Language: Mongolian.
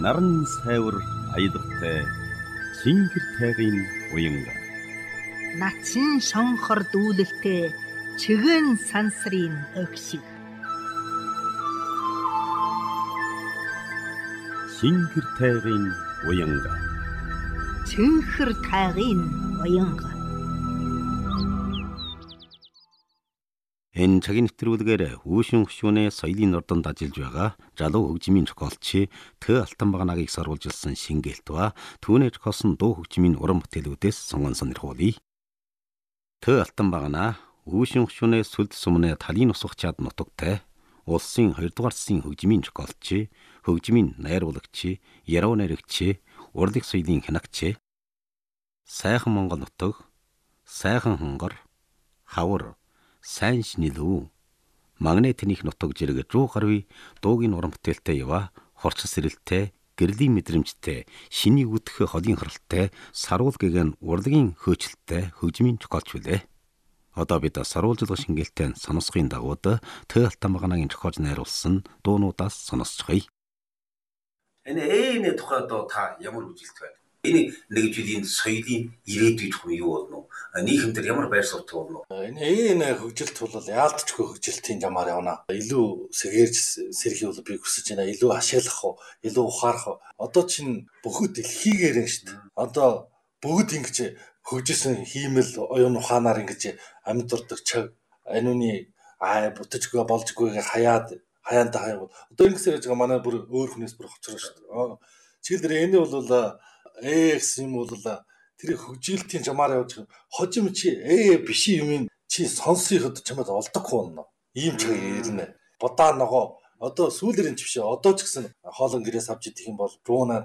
наран сайвар аялгатай Чингэр тайгын уянга. Начин шонхор дүүлэлтэй чигэн сансрын өгшиг. Чингэр тайгын уянга. Чинхэр тайгын уянга. Энэ цагийн нэвтрүүлгээр Үүшин хөшүүнээ соёлын ордонд ажиллаж байгаа залуу хөгжмийн зохиолч Т Алтан багнагийг сорвуулжилсан шингээлт ба түүний зохиосон дуу хөгжмийн уран бүтээлүүдээс сонгон сонирхуулъя. Т Алтан багна Үүшин хөшүүнээ сүлд сумны талын усах чад нутагтай улсын 2 дугаар засгийн хөгжмийн зохиолч, хөгжмийн найруулагч, яруу найрагч, урлаг соёлын хянагч, сайхан Монгол нутаг, сайхан хонгор, хавар, сайн шинэлүү, магнитных нутаг зэрэг 100 гаруй дуугийн уран бүтээлтэй ява хорч сэрэлттэй, гэрлийн мэдрэмжтэй, шинийг үтх холын харалтай, саруул гэгэн урлагийн хөөцөлттэй хөгжмийн зохиолч билээ. Одоо бид саруулжлага шингээлтэн сонсохын дагууд Т Алтан багнагийн зохиож найруулсан дуунуудаас сонсцгоё. Энэ тухай одоо та ямар үзэлт байна? Энэ нэг жилийн соёлын ирээдүйд хүн юу болно? Нийгэмдэр ямар байр суурь болно? Энэ хөгжилт бол яалтчгүй хөгжилтийн замаар явна. Илүү сэргээрж сэрхий бол би хүсэж байна. Илүү ашиглах уу, илүү ухаарах. Одоо чинь бүх дэлхийгээр нь шүү дээ. Одоо бүгд ингэж хөгжсөн хиймэл оюун ухаанаар ингэж амьд дурдаг чаг анууны бүтажгүй болжгүйгээ хаяантай хаяа. Одоо ингэсээр яж байгаа манай бүр өөр хүнээс бүр хоцроо шүү дээ. Чиглэр энэ бол гэсэн юм бол тэр хөгжилтийн замаар явж хожим чи биш юм чи сонсоход чамд олдохгүй болно. Ийм ч ирнэ. Будаа ногоо одоо сүүлэрийн ч биш. Одоо ч гэсэн хоолон гэрээс авч идэх юм бол дуунаа